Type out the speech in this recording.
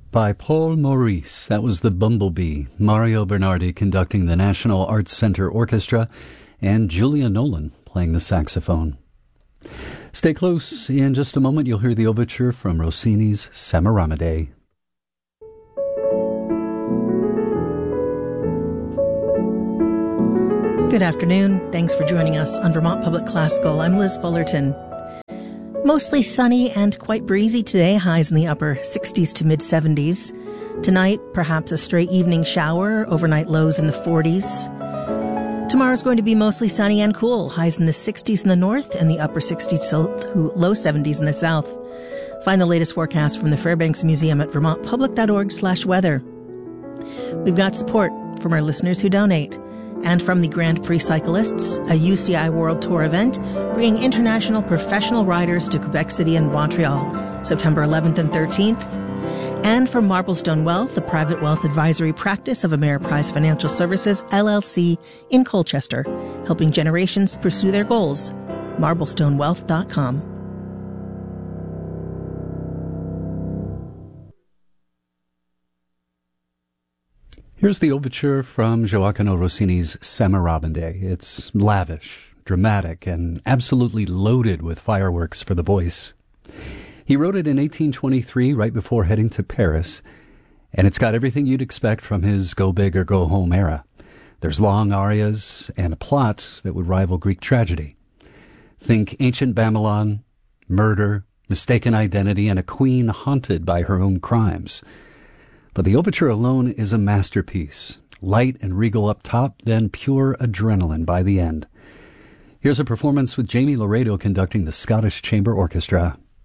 By Paul Maurice. That was the Bumblebee. Mario Bernardi conducting the National Arts Center Orchestra, and Julia Nolan playing the saxophone. Stay close. In just a moment, you'll hear the overture from Rossini's Semiramide. Good afternoon. Thanks for joining us on Vermont Public Classical. I'm Liz Fullerton. Mostly sunny and quite breezy today, highs in the upper 60s to mid-70s. Tonight, perhaps a stray evening shower, overnight lows in the 40s. Tomorrow's going to be mostly sunny and cool, highs in the 60s in the north and the upper 60s to low 70s in the south. Find the latest forecast from the Fairbanks Museum at vermontpublic.org/weather. We've got support from our listeners who donate, and from the Grand Prix Cyclists, a UCI World Tour event bringing international professional riders to Quebec City and Montreal, September 11th and 13th. And from Marblestone Wealth, the private wealth advisory practice of Ameriprise Financial Services, LLC, in Colchester, helping generations pursue their goals. MarblestoneWealth.com. Here's the overture from Gioacchino Rossini's Semiramide. It's lavish, dramatic, and absolutely loaded with fireworks for the voice. He wrote it in 1823, right before heading to Paris, and it's got everything you'd expect from his go big or go home era. There's long arias and a plot that would rival Greek tragedy. Think ancient Babylon, murder, mistaken identity, and a queen haunted by her own crimes. But the overture alone is a masterpiece. Light and regal up top, then pure adrenaline by the end. Here's a performance with Jamie Laredo conducting the Scottish Chamber Orchestra.